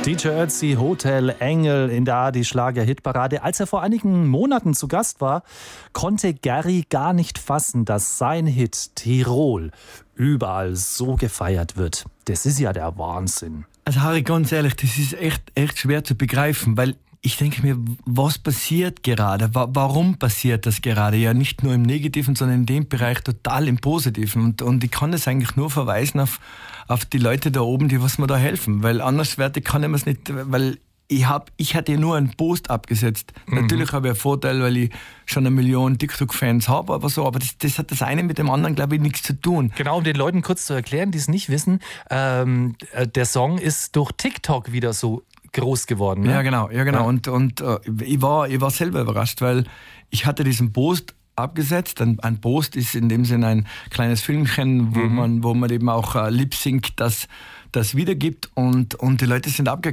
DJ Ötzi, Hotel Engel in der ARD-Schlager-Hitparade. Als er vor einigen Monaten zu Gast war, konnte Gary gar nicht fassen, dass sein Hit Tirol überall so gefeiert wird. Das ist ja der Wahnsinn. Also Harry, ganz ehrlich, das ist echt schwer zu begreifen, weil ich denke mir, was passiert gerade? Warum passiert das gerade? Ja, nicht nur im Negativen, sondern in dem Bereich total im Positiven. Und ich kann das eigentlich nur verweisen auf die Leute da oben, die was mir da helfen. Weil anderswertig kann ich mir es nicht, weil ich hatte ja nur einen Post abgesetzt. Natürlich habe ich einen Vorteil, weil ich schon 1 Million TikTok-Fans habe, aber das hat das eine mit dem anderen, glaube ich, nichts zu tun. Genau, um den Leuten kurz zu erklären, die es nicht wissen, der Song ist durch TikTok wieder so groß geworden. Ne? Ja, genau. Ja. Und ich war selber überrascht, weil ich hatte diesen Post abgesetzt. Ein Post ist in dem Sinne ein kleines Filmchen, wo man eben auch Lip-Sync das wiedergibt und die Leute sind abgegangen.